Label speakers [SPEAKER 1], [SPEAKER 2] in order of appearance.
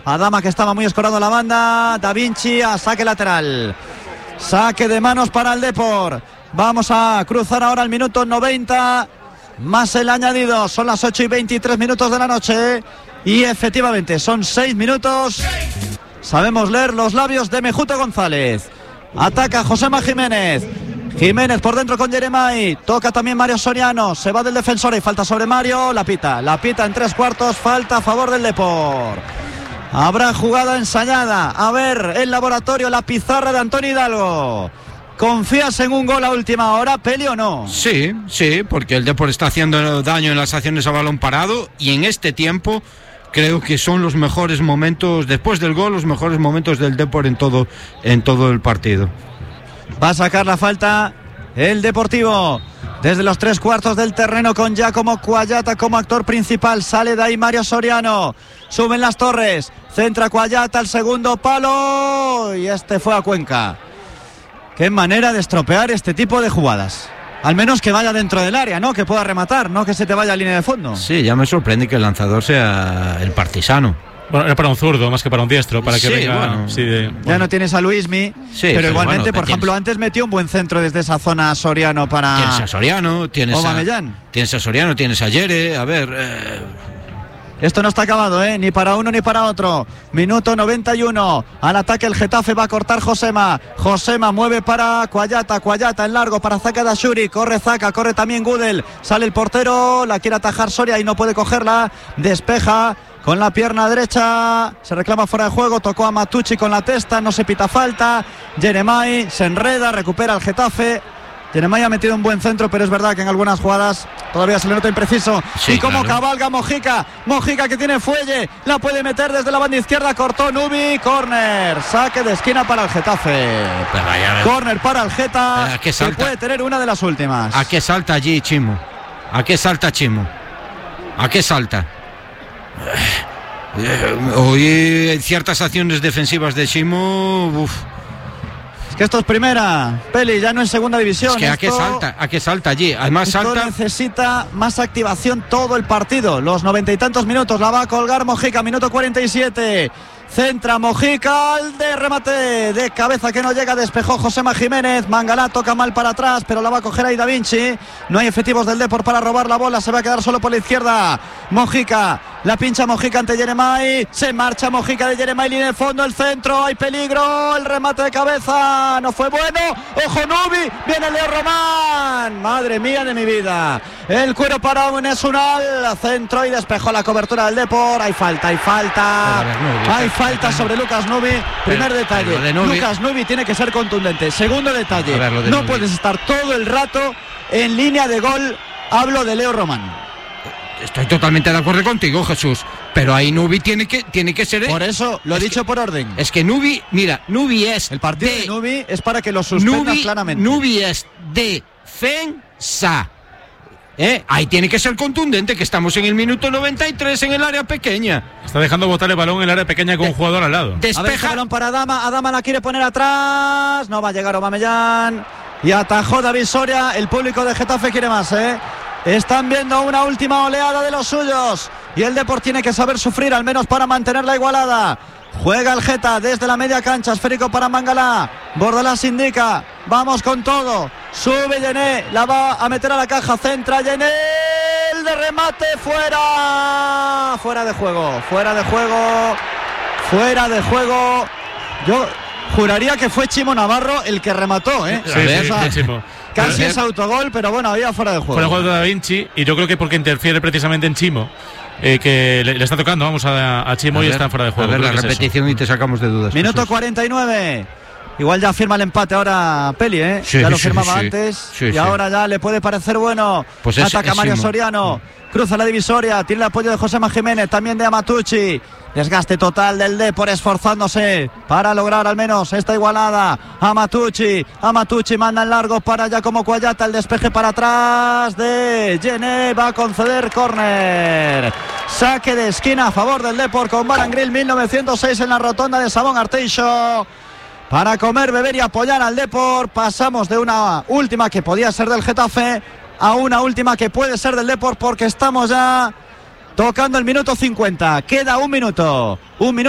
[SPEAKER 1] Adama, que estaba muy escorado en la banda. Da Vinci a saque lateral. Saque de manos para el Depor. Vamos a cruzar ahora el minuto 90 más el añadido. Son las 8:23 de la noche. Y efectivamente son 6 minutos. Sabemos leer los labios de Mejuto González. Ataca Josema Jiménez. Jiménez por dentro con Yeremay. Toca también Mario Soriano. Se va del defensor y falta sobre Mario. La pita en 3/4. Falta a favor del Depor. Habrá jugada ensayada. A ver, el laboratorio, la pizarra de Antonio Hidalgo. ¿Confías en un gol a última hora, Peli, o no?
[SPEAKER 2] Sí, porque el Depor está haciendo daño en las acciones a balón parado y en este tiempo creo que son los mejores momentos, después del gol, los mejores momentos del Depor en todo el partido.
[SPEAKER 1] Va a sacar la falta el Deportivo desde los 3/4 del terreno con Giacomo Cuagliata como actor principal. Sale de ahí Mario Soriano. Suben las torres. Centra Cuagliata al segundo palo y este fue a Cuenca. Qué manera de estropear este tipo de jugadas. Al menos que vaya dentro del área, ¿no? Que pueda rematar, no que se te vaya a línea de fondo.
[SPEAKER 2] Sí, ya me sorprende que el lanzador sea el Partisano.
[SPEAKER 3] Bueno, era para un zurdo más que para un diestro, para que venga.
[SPEAKER 2] Bueno,
[SPEAKER 1] Ya no tienes a Luismi, pero igualmente, por ejemplo, antes metió un buen centro desde esa zona Soriano para.
[SPEAKER 2] Tienes a Soriano, tienes a Yere, a ver.
[SPEAKER 1] Esto no está acabado, ni para uno ni para otro. Minuto 91. Al ataque el Getafe, va a cortar Josema. Josema mueve para Cuagliata. Cuagliata en largo para Zaka Dashuri. Corre Zaka, corre también Gudel. Sale el portero, la quiere atajar Soria y no puede cogerla. Despeja con la pierna derecha. Se reclama fuera de juego. Tocó a Matucci con la testa, no se pita falta. Yeremay se enreda, recupera el Getafe. Yeremay ha metido un buen centro, pero es verdad que en algunas jugadas todavía se le nota impreciso. Sí, y como cabalga Mojica que tiene fuelle, la puede meter desde la banda izquierda, cortó Nubi, córner, saque de esquina para el Getafe. Córner para el Geta, que puede tener una de las últimas.
[SPEAKER 2] ¿A qué salta allí Chimo? ¿A qué salta Chimo? ¿A qué salta? Hoy en ciertas acciones defensivas de Chimo,
[SPEAKER 1] que esto es primera, Peli, ya no en segunda división.
[SPEAKER 2] Es que ¿a qué salta allí? Además salta.
[SPEAKER 1] Necesita más activación todo el partido. Los 90 y tantos minutos, la va a colgar Mojica, minuto 47. Centra Mojica, al de remate de cabeza que no llega, despejó Josema Jiménez. Mangalá toca mal para atrás, pero la va a coger ahí Da Vinci. No hay efectivos del Depor para robar la bola, se va a quedar solo por la izquierda. Mojica, la pincha Mojica ante Yeremay. Se marcha Mojica de Yeremay, línea de fondo, el centro, hay peligro, el remate de cabeza, no fue bueno. Ojo Nubi, viene Leo Román. Madre mía de mi vida. El cuero para Unesunal, centro y despejó la cobertura del Depor. Hay falta. Hay falta sobre Lucas Nubi. Primer detalle, Lucas Nubi tiene que ser contundente. Segundo detalle, no puedes estar todo el rato en línea de gol. Hablo de Leo Román.
[SPEAKER 2] Estoy totalmente de acuerdo contigo, Jesús, pero ahí Nubi tiene que ser.
[SPEAKER 1] Por eso lo he dicho por orden.
[SPEAKER 2] Es que Nubi es.
[SPEAKER 1] El partido de Nubi es para que lo suspendas claramente.
[SPEAKER 2] Nubi es defensa. Ahí tiene que ser contundente, que estamos en el minuto 93 en el área pequeña.
[SPEAKER 3] Está dejando botar el balón en el área pequeña con un jugador al lado.
[SPEAKER 1] Despeja. A ver, el balón para Adama. Adama la quiere poner atrás. No va a llegar Aubameyang. Y atajó David Soria. El público de Getafe quiere más, Están viendo una última oleada de los suyos. Y el Depor tiene que saber sufrir, al menos para mantener la igualada. Juega el Geta desde la media cancha, esférico para Mangalá. Bordalás indica, vamos con todo. Sube Yené, la va a meter a la caja, centra Yené, el de remate fuera de juego. Yo juraría que fue Chimo Navarro el que remató,
[SPEAKER 3] Sí, Chimo.
[SPEAKER 1] Casi es autogol, pero bueno, había fuera de juego.
[SPEAKER 3] Fuera de juego de Da Vinci, y yo creo que porque interfiere precisamente en Chimo. Que le está tocando, a Chimo y está fuera de juego.
[SPEAKER 2] A ver la repetición y te sacamos de dudas.
[SPEAKER 1] Minuto 49. Igual ya firma el empate ahora Peli, ya lo firmaba antes y ahora ya le puede parecer bueno.
[SPEAKER 2] Pues
[SPEAKER 1] ataca Mario Soriano, cruza la divisoria, tiene el apoyo de Josema Jiménez, también de Amatucci. Desgaste total del Depor, esforzándose para lograr al menos esta igualada. Amatucci manda en largo para Giacomo Cuagliata, el despeje para atrás de Yené, va a conceder córner. Saque de esquina a favor del Depor con Barangril 1906 en la rotonda de Sabón Arteixo. Para comer, beber y apoyar al Depor. Pasamos de una última que podía ser del Getafe a una última que puede ser del Depor, porque estamos ya tocando el minuto 50. Queda un minuto.